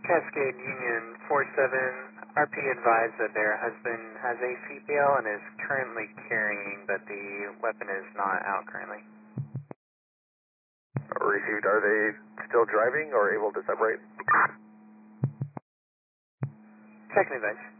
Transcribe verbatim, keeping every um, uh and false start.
Cascade Union four seven, R P advised that their husband has a C P L and is currently carrying, but the weapon is not out currently. Received. Are they still driving or able to separate? Checking advice.